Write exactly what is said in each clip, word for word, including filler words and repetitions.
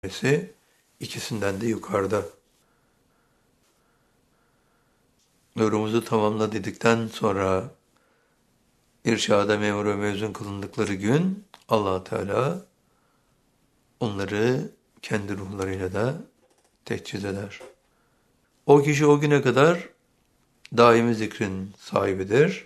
Birisi ikisinden de yukarıda. Nurumuzu tamamla dedikten sonra irşada memur ve mezun kılındıkları gün Allah Teala onları kendi ruhlarıyla da teçhiz eder. O kişi o güne kadar daimi zikrin sahibidir.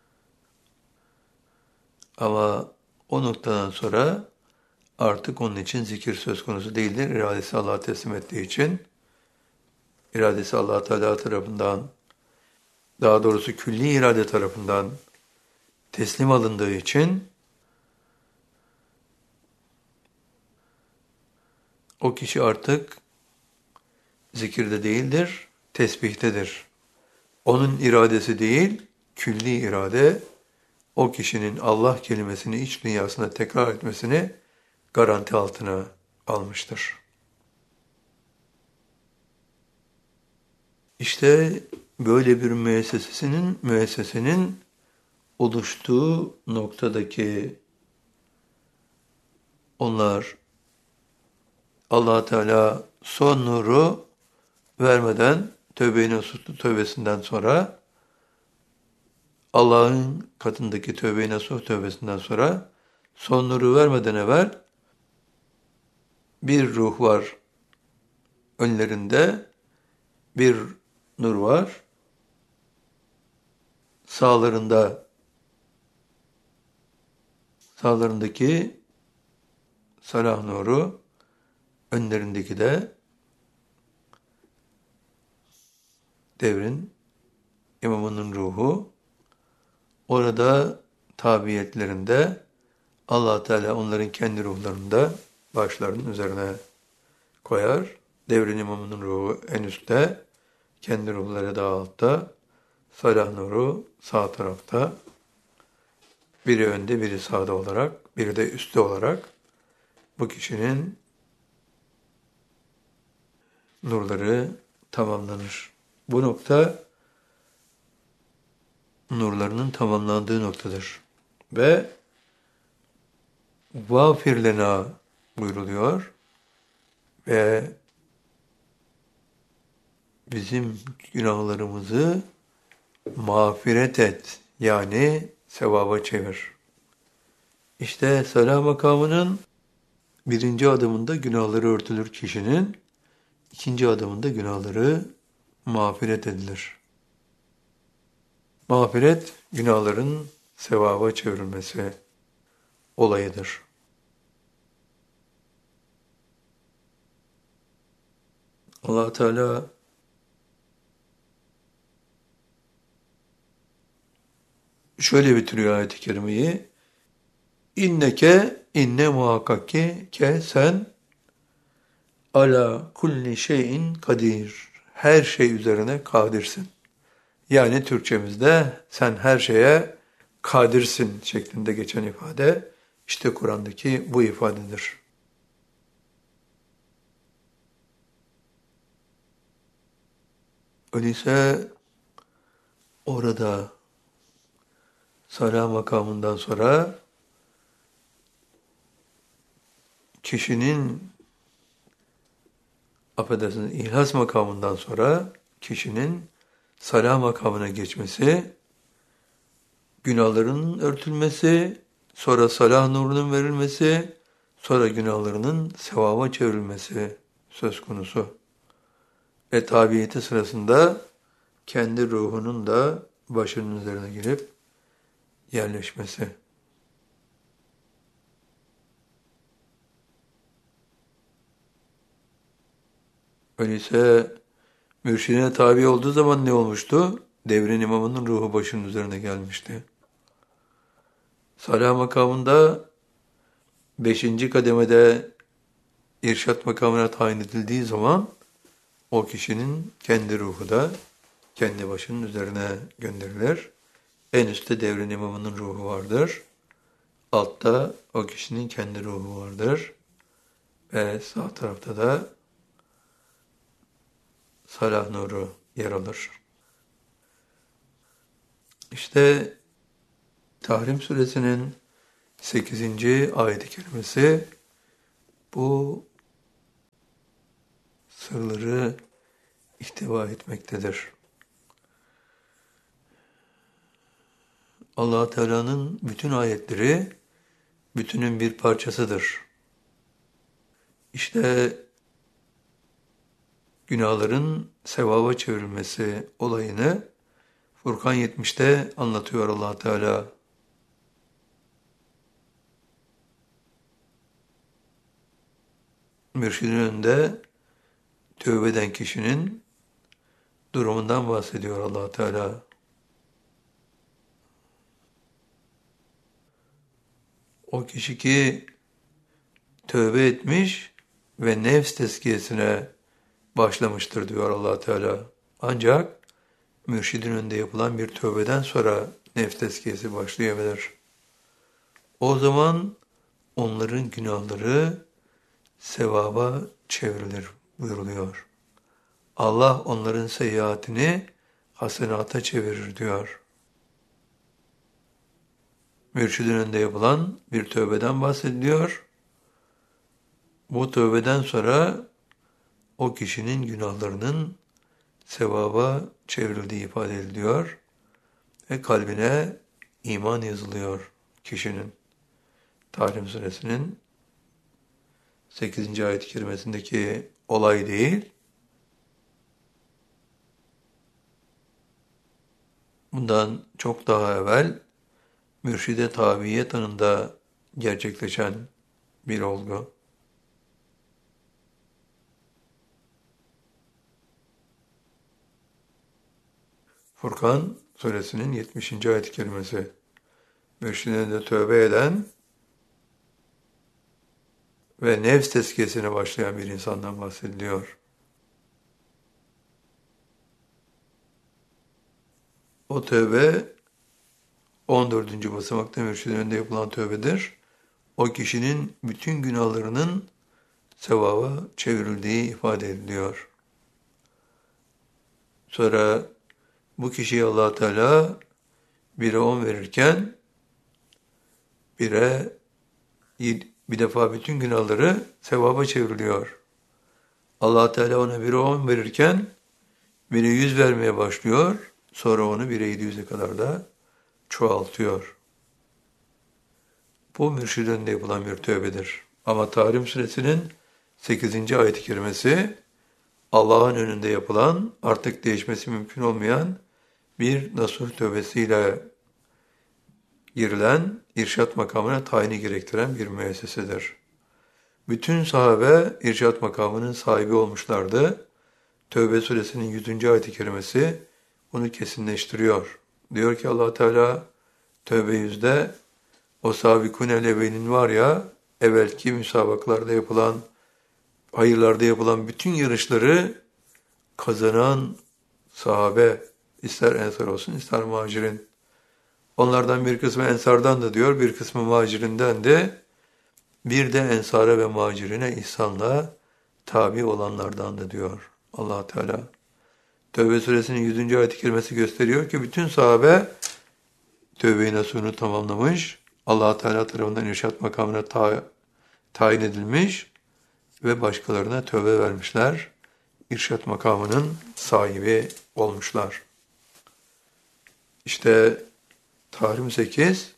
Ama o noktadan sonra artık onun için zikir söz konusu değildir. İradesi Allah'a teslim ettiği için, iradesi Allah Teala tarafından, daha doğrusu külli irade tarafından teslim alındığı için o kişi artık zikirde değildir, tesbihtedir. Onun iradesi değil, külli irade o kişinin Allah kelimesini iç dünyasında tekrar etmesini garanti altına almıştır. İşte böyle bir müessesesinin, müessesenin oluştuğu noktadaki onlar Allah Teala son nuru vermeden tövbe-i nasuh tövbesinden sonra Allah'ın katındaki tövbe-i nasuh tövbesinden sonra son nuru vermeden evvel bir ruh var önlerinde, bir nur var sağlarında, sağlarındaki salah nuru, önlerindeki de devrin imamının ruhu. Orada tabiyetlerinde Allah Teala onların kendi ruhlarında başlarının üzerine koyar. Devrin imamının ruhu en üstte, kendi ruhları daha altta, salah nuru sağ tarafta, biri önde biri sağda olarak, biri de üstte olarak bu kişinin nurları tamamlanır. Bu nokta nurlarının tamamlandığı noktadır. Ve vâfir lenâ buyruluyor ve bizim günahlarımızı mağfiret et, yani sevaba çevir. İşte salah makamının birinci adımında günahları örtülür kişinin, ikinci adımında günahları mağfiret edilir. Mağfiret, günahların sevaba çevrilmesi olayıdır. Allah Teala şöyle bitiriyor ayet-i kerimeyi. İnneke, inne muhakkak ki, ke sen ala kulli şeyin kadir. Her şey üzerine kadirsin. Yani Türkçemizde sen her şeye kadirsin şeklinde geçen ifade, işte Kur'an'daki bu ifadedir. Öyleyse orada salah makamından sonra kişinin, affedersiniz, ihlas makamından sonra kişinin salah makamına geçmesi, günahlarının örtülmesi, sonra salah nurunun verilmesi, sonra günahlarının sevaba çevrilmesi söz konusu. Ve tabiyeti sırasında kendi ruhunun da başının üzerine gelip yerleşmesi. Öyleyse mürşidine tabi olduğu zaman ne olmuştu? Devrin imamının ruhu başının üzerine gelmişti. Salah makamında beşinci kademede irşat makamına tayin edildiği zaman o kişinin kendi ruhu da kendi başının üzerine gönderilir. En üstte devrin imamının ruhu vardır. Altta o kişinin kendi ruhu vardır. Ve sağ tarafta da salah nuru yer alır. İşte Tahrim suresinin sekizinci ayet-i kerimesi bu sırları ihtiva etmektedir. Allah Teala'nın bütün ayetleri bütünün bir parçasıdır. İşte günahların sevaba çevrilmesi olayını Furkan yetmişte anlatıyor Allah Teala. Mürşidin önünde tövbe eden kişinin durumundan bahsediyor Allah Teala. O kişi ki tövbe etmiş ve nefs tezkiyesine başlamıştır diyor Allah Teala. Ancak mürşidin önünde yapılan bir tövbeden sonra nefs tezkiyesi başlayabilir. O zaman onların günahları sevaba çevrilir buyuruluyor. Allah onların seyyiatini hasenata çevirir diyor. Mürşidin önünde yapılan bir tövbeden bahsediliyor. Bu tövbeden sonra o kişinin günahlarının sevaba çevrildiği ifade ediliyor ve kalbine iman yazılıyor kişinin. Tahrim suresinin sekizinci ayet-i kerimesindeki olay değil, bundan çok daha evvel mürşide tabiyet anında gerçekleşen bir olgu. Furkan suresinin yetmişinci ayet-i kerimesi. Mürşidine de tövbe eden ve nefs tezkiyesine başlayan bir insandan bahsediliyor. O tövbe on dördüncü basamakta mürşidin önünde yapılan tövbedir. O kişinin bütün günahlarının sevaba çevrildiği ifade ediliyor. Sonra bu kişiye Allah Teala bire on verirken bire bir defa bütün günahları sevaba çevriliyor. Allah Teala ona bire on verirken bire yüz vermeye başlıyor. Sonra onu bire yedi yüze kadar da çoğaltıyor. Bu mürşid önünde yapılan bir tövbedir. Ama Tahrim suresinin sekizinci ayet-i kerimesi Allah'ın önünde yapılan, artık değişmesi mümkün olmayan bir nasuh tövbesiyle girilen, irşat makamına tayini gerektiren bir müessesedir. Bütün sahabe irşat makamının sahibi olmuşlardı. Tövbe suresinin yüzüncü ayet-i kerimesi bunu kesinleştiriyor. Diyor ki Allah Teala Tövbe yüzde o sabikun-el evvelin var ya, evvelki müsabaklarda yapılan, hayırlarda yapılan bütün yarışları kazanan sahabe, ister ensar olsun ister muhacirin. Onlardan bir kısmı ensardan da diyor, bir kısmı muhacirinden de, bir de ensara ve muhacirine ihsanla tabi olanlardan da diyor Allah Teala. Tövbe suresinin yüzüncü ayet-i kerimesi gösteriyor ki bütün sahabe tövbe-i nasuhunu tamamlamış, Allah Teala tarafından irşat makamına ta tayin edilmiş ve başkalarına tövbe vermişler. İrşat makamının sahibi olmuşlar. İşte Tahrim sekiz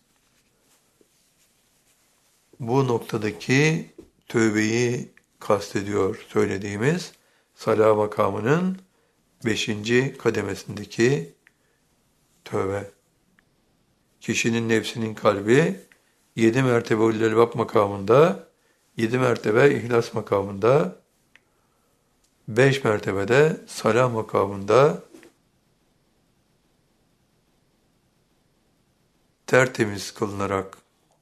bu noktadaki tövbeyi kastediyor söylediğimiz salah makamının beşinci kademesindeki tövbe. Kişinin nefsinin kalbi yedi mertebe ulul-elbab makamında, yedi mertebe ihlas makamında, beş mertebede salah makamında tertemiz kılınarak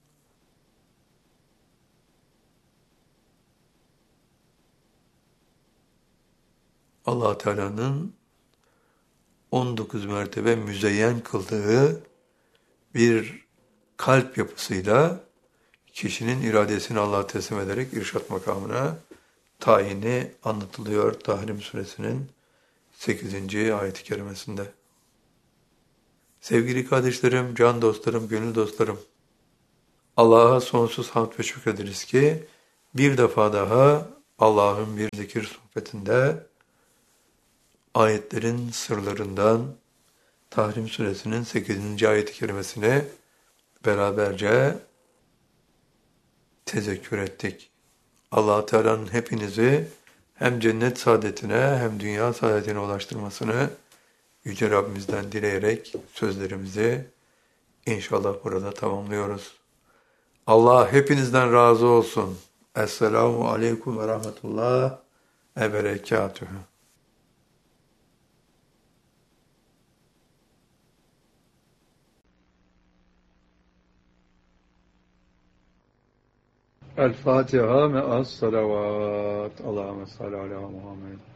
Allah Teala'nın on dokuz mertebe müzeyyen kıldığı bir kalp yapısıyla kişinin iradesini Allah'a teslim ederek irşat makamına tayini anlatılıyor Tahrim suresinin sekizinci ayet-i kerimesinde. Sevgili kardeşlerim, can dostlarım, gönül dostlarım, Allah'a sonsuz hamd ve şükrederiz ki bir defa daha Allah'ın bir zikir sohbetinde ayetlerin sırlarından Tahrim Suresinin sekizinci ayet-i kerimesini beraberce tezekkür ettik. Allah Teala'nın hepinizi hem cennet saadetine hem dünya saadetine ulaştırmasını Yüce Rabbimizden dileyerek sözlerimizi inşallah burada tamamlıyoruz. Allah hepinizden razı olsun. Esselamu Aleyküm ve Rahmetullah ve Berekatühü. El Fatiha me'as salavat. Allahümme salli ala Muhammed.